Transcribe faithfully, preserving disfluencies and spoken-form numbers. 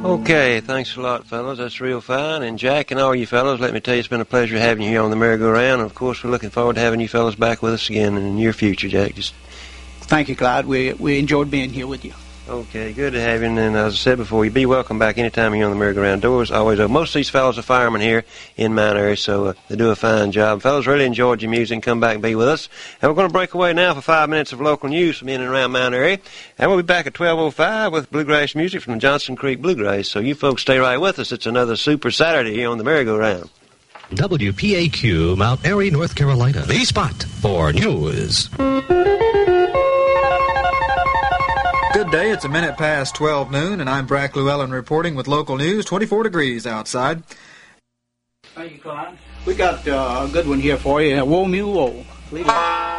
Okay, thanks a lot, fellas. That's real fine. And Jack and all you fellas, let me tell you, it's been a pleasure having you here on the merry-go-round. And, of course, we're looking forward to having you fellas back with us again in the near future, Jack. Just Thank you, Clyde. We we enjoyed being here with you. Okay, good to have you. And as I said before, you be welcome back anytime you're on the merry-go-round. Doors always open. Most of these fellas are firemen here in Mount Airy, so uh, they do a fine job. Fellas, really enjoyed your music. Come back and be with us. And we're going to break away now for five minutes of local news from in and around Mount Airy. And we'll be back at twelve oh five with bluegrass music from the Johnson Creek Bluegrass. So you folks stay right with us. It's another Super Saturday here on the merry-go-round. W P A Q, Mount Airy, North Carolina. The spot for news. Good day. It's a minute past twelve noon, and I'm Brack Llewellyn reporting with local news. twenty-four degrees outside. Thank you, Clyde. We got uh, a good one here for you. Woe Mule Woe.